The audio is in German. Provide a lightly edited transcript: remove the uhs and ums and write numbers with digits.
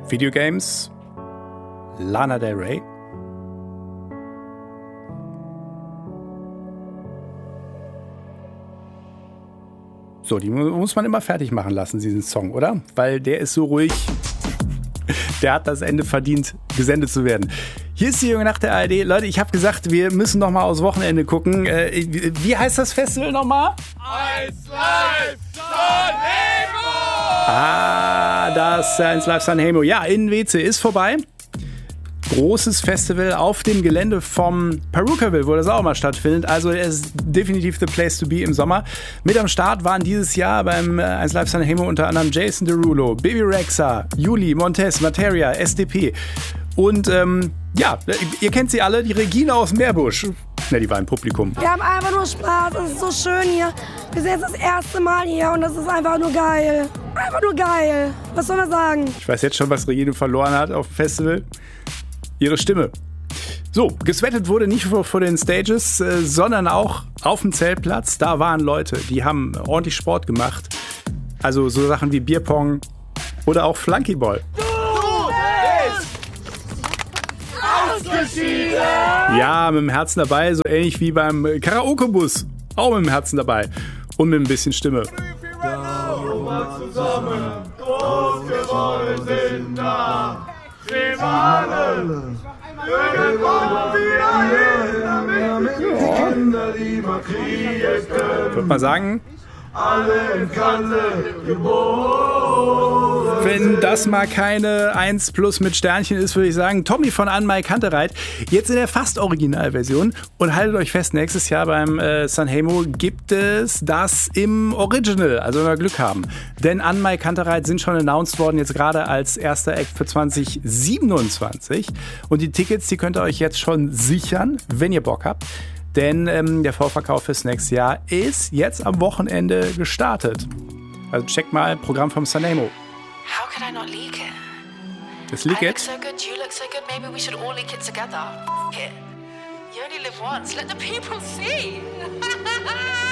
Videogames, Lana Del Rey. So, die muss man immer fertig machen lassen, diesen Song, oder? Weil der ist so ruhig, der hat das Ende verdient, gesendet zu werden. Hier ist die Junge Nacht der ARD. Leute, ich habe gesagt, wir müssen noch mal aufs Wochenende gucken. Wie heißt das Festival nochmal? 1 Live Sanremo! Das 1 Live Sanremo. Ja, in WC ist vorbei. Großes Festival auf dem Gelände vom Perukaville, wo das auch mal stattfindet. Also es ist definitiv the place to be im Sommer. Mit am Start waren dieses Jahr beim 1 Live Sanremo unter anderem Jason Derulo, Baby Rexha, Juli, Montez, Materia, SDP. Und ja, ihr kennt sie alle, die Regina aus Meerbusch. Ne, die war im Publikum. Wir haben einfach nur Spaß, es ist so schön hier. Wir sind jetzt das erste Mal hier und das ist einfach nur geil. Einfach nur geil. Was soll man sagen? Ich weiß jetzt schon, was Regina verloren hat auf dem Festival. Ihre Stimme. So, geswettet wurde nicht nur vor den Stages, sondern auch auf dem Zeltplatz. Da waren Leute, die haben ordentlich Sport gemacht. Also so Sachen wie Bierpong oder auch Flunkyball. Ausgeschieden! Ja, mit dem Herzen dabei, so ähnlich wie beim Karaoke-Bus. Auch mit dem Herzen dabei. Und mit ein bisschen Stimme. Zusammen groß geworden sind da. Wir waren irgendwann wieder hin, damit die Kinder lieber kriegen. Ich würde mal sagen, Alle in Kalle geboren. wenn das mal keine 1 plus mit Sternchen ist, würde ich sagen, Tommy von Anmai Kantereit, jetzt in der fast Originalversion. Und haltet euch fest, nächstes Jahr beim Sanremo gibt es das im Original, also wenn wir Glück haben. Denn Anmai Kantereit sind schon announced worden, jetzt gerade als erster Act für 2027. Und die Tickets, die könnt ihr euch jetzt schon sichern, wenn ihr Bock habt. Denn der Vorverkauf fürs nächste Jahr ist jetzt am Wochenende gestartet. Also checkt mal Programm vom Sanremo. How could I not leak it? Das leak I look it. so good, you look so good, maybe we should all leak it together. F it. You only live once, let the people see.